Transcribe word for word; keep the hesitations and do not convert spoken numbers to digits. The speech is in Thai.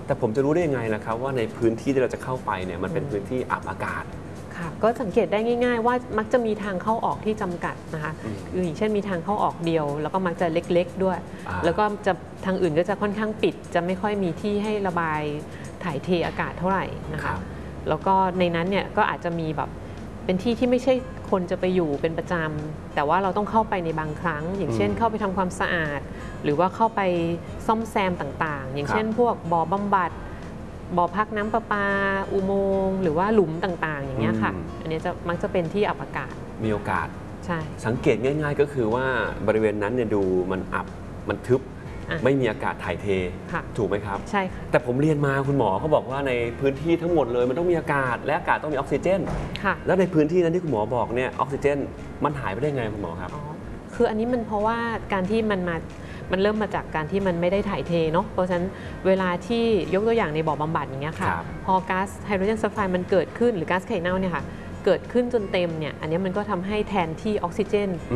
แต่ผมจะรู้ได้ยังไงล่ะครับว่าในพื้นที่ที่เราจะเข้าไปเนี่ยมันเป็นพื้นที่อับอากาศค่ะก็สังเกตได้ง่ายๆว่ามักจะมีทางเข้าออกที่จำกัดนะคะคืออย่างเช่นมีทางเข้าออกเดียวแล้วก็มักจะเล็กๆด้วยแล้วก็จะทางอื่นก็จะค่อนข้างปิดจะไม่ค่อยมีที่ให้ระบายถ่ายเทอากาศเท่าไหร่นะคะแล้วก็ในนั้นเนี่ยก็อาจจะมีแบบเป็นที่ที่ไม่ใช่คนจะไปอยู่เป็นประจำแต่ว่าเราต้องเข้าไปในบางครั้งอย่างเช่นเข้าไปทำความสะอาดหรือว่าเข้าไปซ่อมแซมต่างๆอย่างเช่นพวกบ่อบำบัดบ่อพักน้ำประปาอุโมงค์หรือว่าหลุมต่างๆอย่างเงี้ยค่ะอันนี้จะมักจะเป็นที่อับอากาศมีโอกาสใช่สังเกตง่ายๆก็คือว่าบริเวณนั้นเนี่ยดูมันอับมันทึบไม่มีอากาศถ่ายเทถูกไหมครับใช่ค่ะแต่ผมเรียนมาคุณหมอเขาบอกว่าในพื้นที่ทั้งหมดเลยมันต้องมีอากาศและอากาศต้องมีออกซิเจนแล้วในพื้นที่นั้นที่คุณหมอบอกเนี่ยออกซิเจนมันหายไปได้ไงคุณหมอครับคืออันนี้มันเพราะว่าการที่มันมามันเริ่มมาจากการที่มันไม่ได้ถ่ายเทเนาะเพราะฉะนั้นเวลาที่ยกตัวอย่างในบ่อบำบัดอย่างเงี้ยค่ะพอก๊าซไฮโดรเจนซัลไฟด์มันเกิดขึ้นหรือก๊าซไข่เน่าเนี่ยค่ะเกิดขึ้นจนเต็มเนี่ยอันนี้มันก็ทำให้แทนที่ออกซิเจน